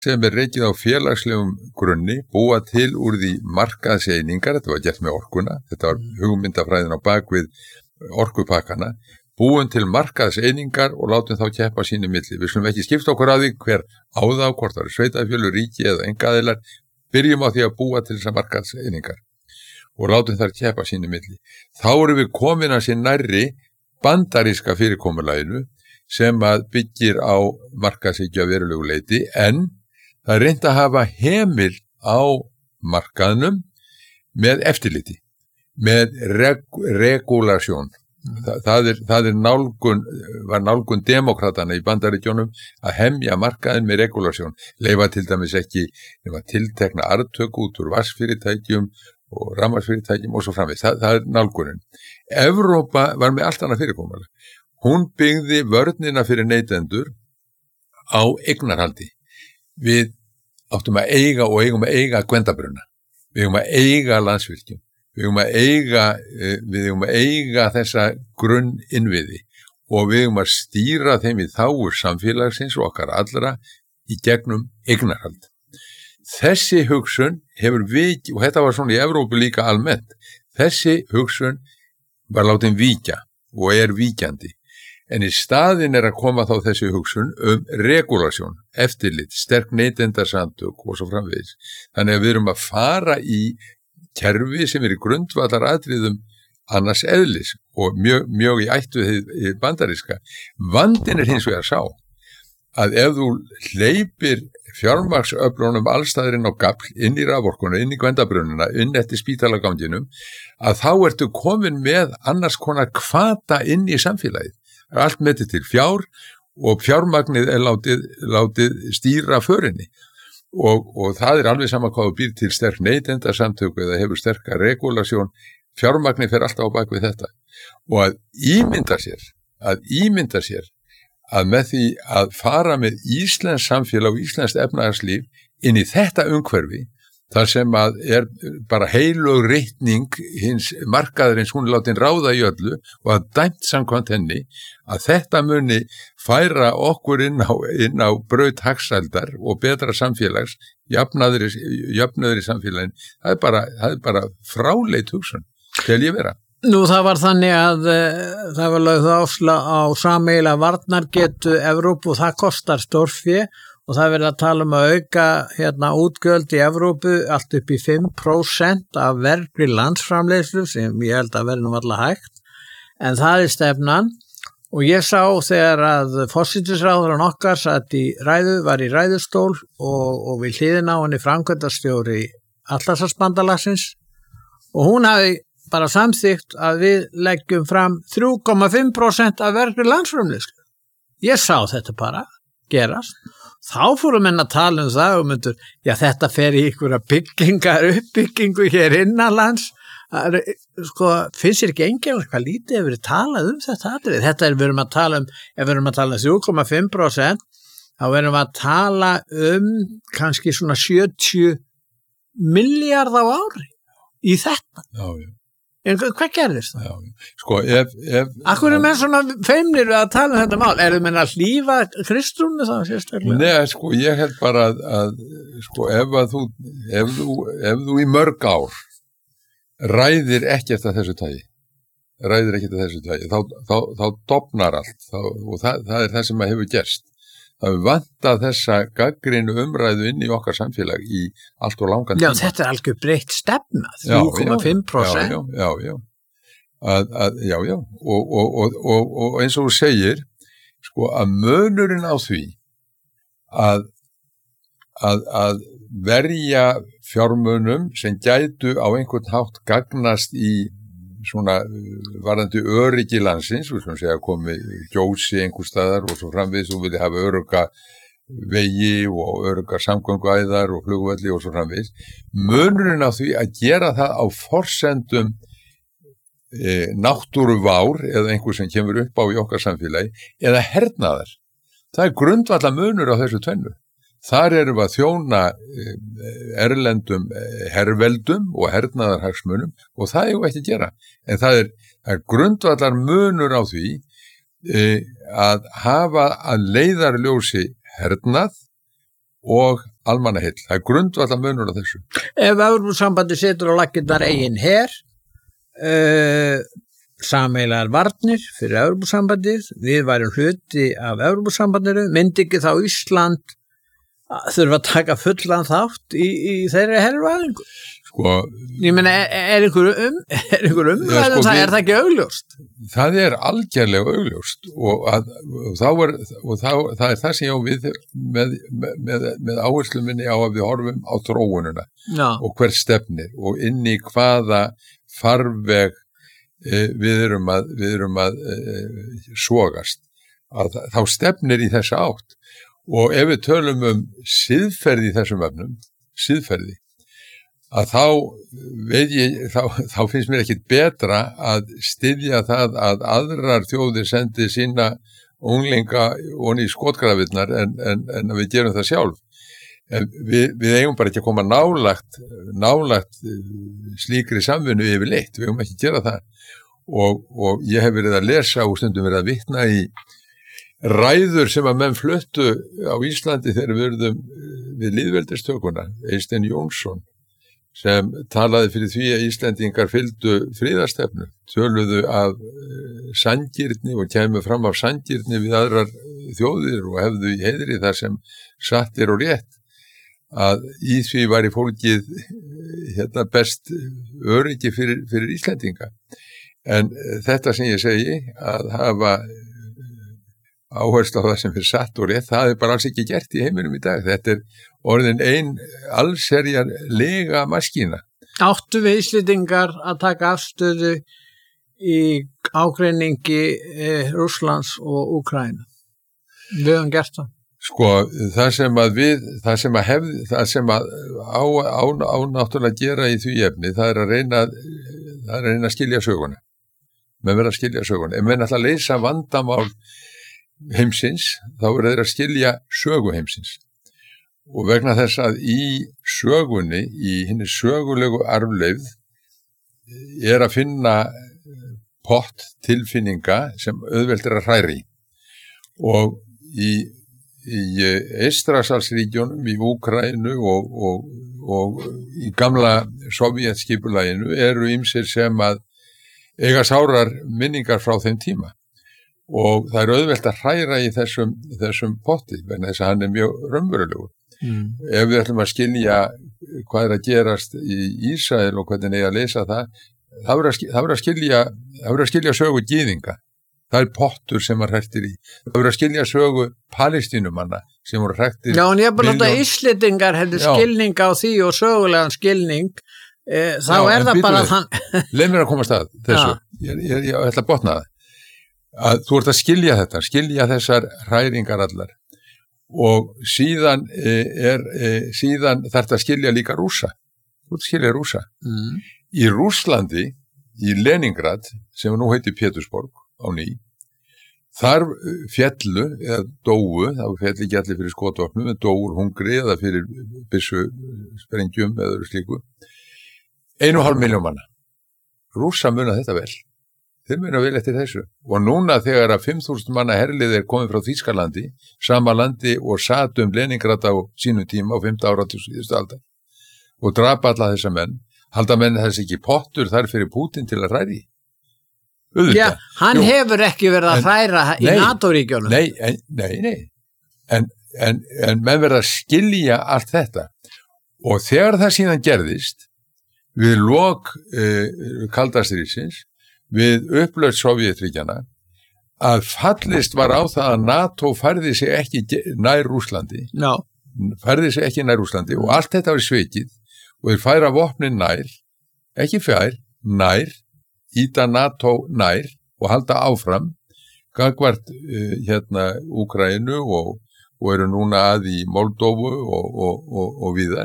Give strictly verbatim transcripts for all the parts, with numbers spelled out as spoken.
sem er rekið á félagslegum grunni, búa til úr því markaðseiningar, þetta var gert með orkuna, þetta var hugmyndafræðin á bakvið orkupakkana, búum til markaðseiningar og látum þá keppa sínu milli. Við skulum ekki skipta okkur að því hver á þá, hvort það eru sveitarfélög, ríki eða einkaaðilar, byrjum á því að búa til þessar markaðseiningar og látum þær keppa sínu milli. Þá erum við komin að sér nærri bandaríska fyrirkomulaginu sem að byggir á markaðshyggju að verulegu leyti, en það er reynt að hafa hemil á markaðnum með eftirliti, með reg regulasjón. Þa, það, er, það er nálgun, var nálgun demokratana í Bandaríkjónum að hemja markaðin með regulasjón, leyfa til dæmis ekki leyfa tiltekna arftök út úr vatnsfyrirtækjum og rafmagnsfyrirtækjum og svo framvegis. Það, það er nálgunin. Evrópa var með allt annað fyrirkomulag. Hún byggði vörnina fyrir neytendur á eignarhaldi. Við áttum að eiga og eigum að eiga Gvendabrunna. Við eigum að eiga Landsvirkjun. Við eigum að eiga, við eigum að eiga þessa grunninnviði og við eigum að stýra þeim í þágu samfélagsins og okkar allra í gegnum eignarhald. Þessi hugsun hefur vikið, og þetta var svona í Evrópu líka almennt, þessi hugsun var látin víkja og er víkjandi. En í staðin er að koma þá þessi hugsun um regulasjón, eftirlit, sterk neytendasamtök og svo framvegis. Þannig að við erum að fara í kerfi sem er í grundvallar atriðum annars eðlis og mjög, mjög í ættu í bandaríska. Vandinn er hins vegar sá að ef þú hleypir fjármagnsöflunum allstaðurinn á gafl inn í raforkuna, inn í Gvendabrunna, inn eftir spítalaganginum, að þá ertu komin með annars konar hvata inn í samfélagið. Allt metið til fjár og fjármagnið er látið, látið stýra förinni. Og, og það er alveg sama hvað þú býr til sterk neytendasamtöku eða hefur sterka regulasjón, fjármagni fer alltaf á bak við þetta. Og að ímynda sér, að ímynda sér að með því að fara með íslensk samfélag og íslenskt efnahagslíf inn í þetta umhverfi, þar sem að er bara heilög reikning hins markaðarins, hún er látin ráða í öllu og að dæmt samkvæmt henni, að þetta muni færa okkur inn á, inn á braut hagsældar og betra samfélags, jöfnuður í samfélagin, það er bara, það er bara fráleit hugsun, til ég vera. Nú það var þannig að uh, það var lögð áhersla á sameiginlega varnargetu Evrópu og það kostar stórfé og það verið að tala um að auka hérna útgjöld í Evrópu allt upp í fimm prósent af vergri landsframleiðslu sem ég held að verið nú alltaf hægt, en það er stefnan. Og ég sá þegar að forsætisráðherrann okkar satt í ræðu, var í ræðustól og, og við hliðina á henni framkvæmdastjóri Atlantshafsbandalagsins og hún hafi bara samþykkt að við leggjum fram þrjú komma fimm prósent af vergri landsframleiðslu. Ég sá þetta bara gerast. Þá fórum menn að tala um það og myndur, já þetta fer í einhverja byggingar, uppbyggingu hér innanlands. Sko, finnst þér ekki enginn hvað lítið hefur verið talað um þetta atriði? Þetta er, við erum að tala um, ef við erum að tala um þrjú komma fimm prósent, þá erum við að tala um kannski svona sjötíu milljarð á ári í þetta. Já, já. En hvað gerðist það? Já, sko, ef... ef Akkur er menn svona feimnir við að tala um þetta mál? Er það menn að hlífa Kristrúnu það sérstaklega? Nei, sko, ég held bara að, að sko, ef að þú, ef þú, ef þú í mörg ár ræðir ekkert af þessu tagi, ræðir ekkert af þessu tagi, þá, þá, þá dofnar allt, þá, og það, það er það sem að hefur gerst. Það er vantað þessa gagnrýnu umræðu inn í okkar samfélag í allt og langan tíma. Já, þetta er algjör breytt stefna, þrjú komma fimm prósent. Já, já, já, já. Að, að, já, já. Og, og, og, og, og eins og þú segir, sko, að munurinn á því að, að, að verja fjármunum sem gætu á einhvern hátt gagnast í svona varðandi öryggi landsins, við svona segja komi gjósi einhver staðar og svo framvegis og vilja hafa örugga vegi og örugga samgönguæðar og flugvelli og svo framvegis. Munurinn á því að gera það á forsendum e, náttúruvár eða einhver sem kemur upp á í okkar samfélagi eða hernaðar. Það er grundvalla munur á þessu tvennu. Þar erum við að þjóna erlendum herveldum og hernaðarhagsmunum og það er jo ekki að gera. En það er, það er grundvallar munur á því e, að hafa að leiðarljósi hernað og almannaheill. Það er grundvallar munur á þessu. Ef Evrópusambandi setur á laggirnar eigin her, uh, sameiginlegar varnir fyrir Evrópusambandið, við værum hluti af Evrópusambandinu, myndi ekki þá Ísland þurfa að taka fullan þátt í, í þeirri hervæðingu? Sko, ég meina, er, er einhver um, er einhver umræðum, ja, sko, það er það ekki augljóst? Það er algjörlega augljóst og, að, og, þá er, og þá, það er það sem ég á við með, með, með, með áherslu minni á að við horfum á þróununa Já. Og hver stefnir og inn í hvaða farveg e, við erum að, við erum að e, sogast. Að, þá stefnir í þessa átt og ef við tölum um siðferði í þessum efnum, siðferði, að þá, veit ég, þá, þá finnst mér ekkit betra að styðja það að aðrar þjóðir sendi sína unglinga onni í skotgrafinnar en, en, en að við gerum það sjálf. En við, við eigum bara ekki að koma nálagt, nálagt slíkri samvinnu yfirleitt, við eigum ekki að gera það. Og, og ég hef verið að lesa og stundum verið að vitna í ræður sem að menn fluttu á Íslandi þegar við verðum við lýðveldistökuna, Eysteinn Jónsson, sem talaði fyrir því að Íslendingar fylgdu friðarstefnu, töluðu af sanngirni og kæmu fram af sanngirni við aðrar þjóðir og hefðu í heiðri þar sem satt er og rétt, að í því væri fólkið hérna, best öryggi fyrir, fyrir Íslendinga. En þetta sem ég segi, að hafa áherslu á það sem er satt og rétt, það er bara alls ekki gert í heiminum í dag. Þetta er orðin ein allserjar lega maskína. Áttu við Íslendingar að taka afstöðu í ágreiningi eh, Rússlands og Úkraínu? Við höfum gert það. Sko, það sem að við, það sem að hef, það sem að á, á, á náttúrulega gera í því efni, það er að reyna, það er að reyna að skilja söguna. Menn verða að skilja söguna. Ef menn ætla að leysa vandamál heimsins, þá er þeir að skilja sögu heimsins. Og vegna þess að í sögunni, í hinni sögulegu arfleifð, er að finna pott tilfinninga sem auðvelt er að hræri. Og í, í Eystrasaltsríkjunum, í Úkraínu og, og, og í gamla sovjetskipulaginu eru ýmsir sem að eiga sárar minningar frá þeim tíma. Og það er auðvelt að hræra í þessum, þessum potti, vegna þess að hann er mjög raunverulegur. Mm. Ef við ætlum að skilja hvað er að gerast í Ísrael og hvernig er að leysa það, það verður að, að skilja, að skilja sögu gyðinga. Það er pottur sem var hrættir í. Það verður að skilja sögu palestínumanna sem voru hrættir. Já, en ég er bara að Íslendingar hefði skilning á því og sögulegan skilning, eh, þá Já, er það bara þann... Leif mér að koma að stað þessu. Ég, ég, ég ætla að botna það. Að þú ert að skilja þetta, skilja þessar hræringar allar og síðan er, síðan þarf þetta að skilja líka Rússa, þú ert að skilja Rússa. Mm. Í Rússlandi, í Leningrad, sem nú heitir Pétursborg á ný, þar fjallu eða dóu, það fjalli ekki allir fyrir skotvopnum, en dóur hungri eða fyrir byssu sprengjum eða slíku, einu og hálf milljón manna. Rússa muna þetta vel. Þeir muna vel eftir þessu. Og núna þegar að fimm þúsund manna herlið er komið frá Þýskalandi, sama landi og sat um Leningrad á sínum tíma á fimmta áratug síðustu aldar og drapa alla þessa menn, halda menn þess ekki pottur þar fyrir Pútín til að hræri. Auðvitað. Já, hann Jú, hefur ekki verið að hræra í NATO-ríkjónum. Nei, en, nei, nei. En, en, en menn verið að skilja allt þetta. Og þegar það síðan gerðist, við lok uh, kaldastríðsins, við upplausn Sovétríkjanna, að fallist var á það að NATO færði sig ekki nær Rússlandi, no. færði sig ekki nær Rússlandi og allt þetta var sveikið og þeir færa vopnin nær, ekki fjær, nær, íta NATO nær og halda áfram, gangvart uh, hérna Úkraínu og, og eru núna að í Moldóvu og, og, og, og víðar.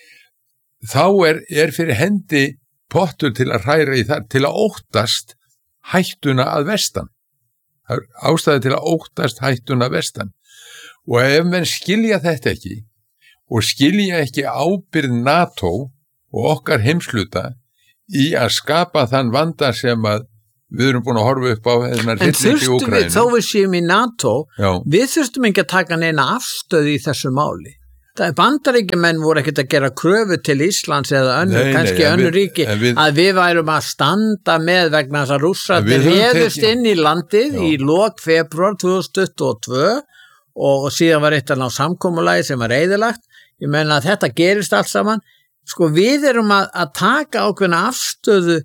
Þá er, er fyrir hendi pottur til að hræra í þar, til að óttast hættuna að vestan. Það er ástæði til að óttast hættuna að vestan. Og ef menn skilja þetta ekki og skilja ekki ábyrgð NATO og okkar heimsluta í að skapa þann vanda sem að við erum búin að horfa upp á þennan hrylling í Úkraínu. En þurftum við, þó við séum í NATO, Já. Við þurftum ekki að taka neina afstöð í þessu máli. Bandaríkjamenn voru ekkert að gera kröfu til Íslands eða önnur, Nei, kannski nei, en önnur við- ríki, en við- að við værum að standa með vegna þess að En rússarnir við höfum réðust tekið- inn í landið Já. í lok febrúar tvö þúsund tuttugu og tvö og, og síðan var eitt að ná samkomulagi sem var eyðilagt. Ég meina að þetta gerist allt saman. Sko við erum að, að taka ákveðna afstöðu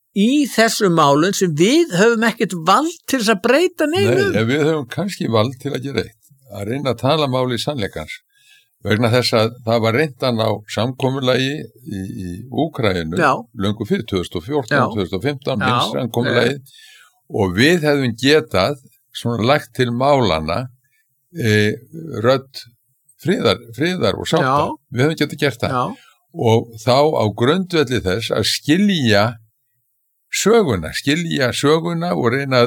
í þessum málum sem við höfum ekkert vald til þess að breyta Nei, neinu. en við höfum kannski vald til að gera eitt, að reyna að tala máli sannleikans, vegna þess að það var reyndan á samkomulagi í, í Úkraínu, Já. löngu fyrir tvö þúsund og fjórtán, Já. tvö þúsund og fimmtán, Já. minnst samkomulagi, og við hefðum getað svona lagt til málana e, rödd friðar, friðar og sátta. Já. Við hefðum getað gert það. Já, Og þá á grundvelli þess að skilja söguna, skilja söguna og reyna að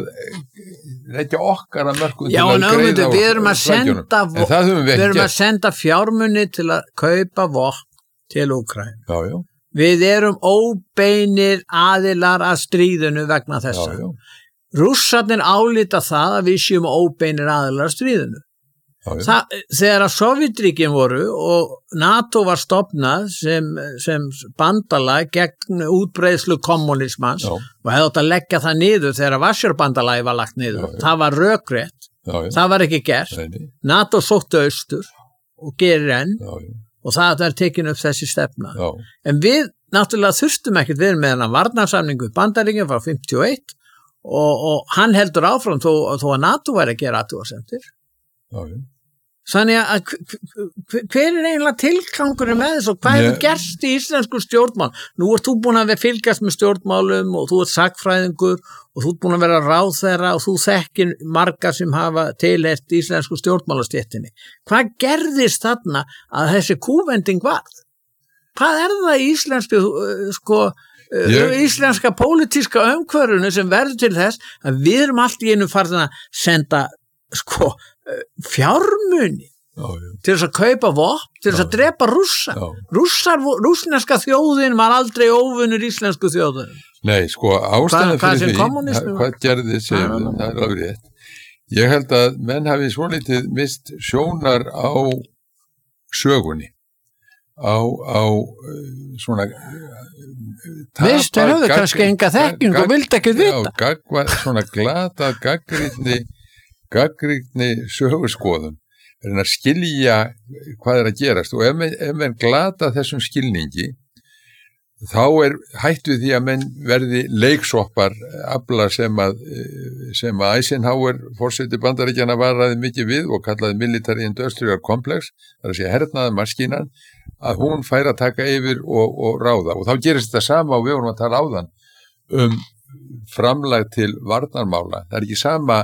leggja okkar að mörkum Já, en auðvitað, við erum að senda en það höfum við við ekki erum að gert. senda fjármuni til að kaupa vopn til Úkraínu. Já, já, Við erum óbeinir aðilar að stríðinu vegna já, þessa. já, Rússarnir álíta það að við séum óbeinir aðilar að stríðinu. já, já. Það, þegar að Sovjetríkin voru og NATO var stofnað sem, sem bandalag gegn útbreiðslu kommunismans Já. og hefði átt að leggja það niður þegar Varsjárbandalagi var lagt niður. Já, já. Það var rökrétt, já, já. það var ekki gert. Nei, nei, NATO sóttu austur og gerir enn já, já, og það er tekin upp þessi stefna. já, En við náttúrulega þurftum ekkert við með hennar varnarsamningu Bandaríkjum frá fimmtíu og eitt og, og hann heldur áfram þó, þó að NATO væri að gera athugasemdir. já, já. Þannig að hver, hver er eiginlega tilgangurinn með þess og hvað Ég- hefur gerst í íslensku stjórnmál? Nú ert þú búin að vera fylgjast með stjórnmálum og þú ert sagfræðingur og þú ert búin að vera ráðherra og þú þekkir marga sem hafa tilheyrt íslensku stjórnmálastéttinni. Hvað gerðist þarna að þessi kúvending varð? Hvað er það í íslensku, uh, sko, uh, Ég- íslenska pólitíska umhverfunu sem verður til þess að við erum allt í einu farin að senda, sko, uh, fjármuni Já, já, til þess að kaupa vopn, til þess að drepa rússa. já. Rússar, rússneska þjóðin var aldrei óvinnur íslensku þjóðin. Nei, sko, ástæðan Hvað- hvað sem fyrir því, kommunismi var? hvað gerði segir við, það er alveg rétt. Ég held að menn hafi svolítið mist sjónar á sögunni, á, á uh, svona uh, Vist, þeir höfðu kannski enga þekking og vildi ekkert vita. Já, gagva, svona glata gaggrinni, gaggrinni sögurskoðun, en að skilja hvað er að gerast og ef menn, ef menn glata þessum skilningi þá er hættu því að menn verði leiksoppar afla sem að sem að Eisenhower forseti Bandaríkjanna varaði mikið við og kallaði military industrial complex, þar að segja hernaða maskínan, að hún fær að taka yfir og, og ráða og þá gerist þetta sama og við vorum að tala áðan um framlag til varnarmála. Það er ekki sama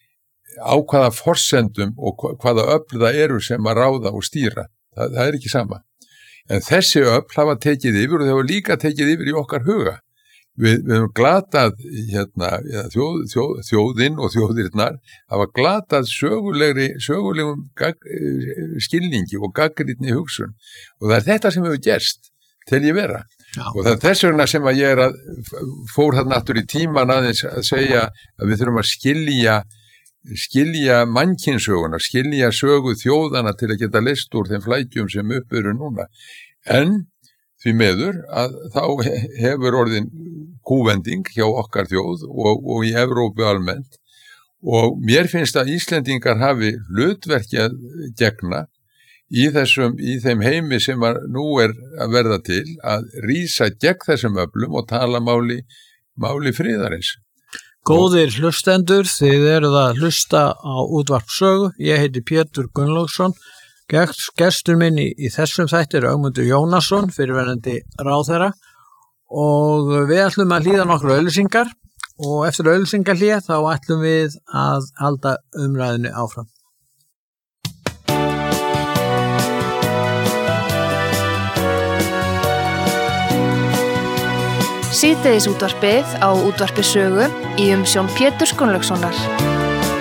á hvaða forsendum og hvaða öfl það eru sem að ráða og stýra. Það, það er ekki sama. En þessi öfl hafa tekið yfir og þau hafa líka tekið yfir í okkar huga. Við, við höfum glatað hérna, þjóð, þjóð, þjóðinn og þjóðirnar hafa glatað sögulegri, sögulegum gag, skilningi og gaggrinni hugsun. Og það er þetta sem hefur gerst til ég vera. Já. Og það er þess vegna sem að ég er að fór þarna aftur í tíman aðeins að segja að við þurfum að skilja skilja mannkynsöguna, skilja sögu þjóðana til að geta list úr þeim flækjum sem upp eru núna. En því meður að þá hefur orðin kúvending hjá okkar þjóð og, og í Evrópu almennt og mér finnst að Íslendingar hafi hlutverki að gegna í þessum, í þeim heimi sem að nú er að verða til að rísa gegn þessum öflum og tala máli, máli friðarins. Góðir hlustendur, þið eruð að hlusta á útvarpssögu. Ég heiti Pétur Gunnlaugsson. Gestur minn í, í þessum þætti er Ögmundur Jónasson, fyrirverandi ráðherra og við ætlum að hlýða nokkru auglýsingar og eftir auglýsingarhlé þá ætlum við að halda umræðinu áfram. Síðdegisútvarpið á útvarpi sögu í umsjón Péturs Gunnlaugssonar.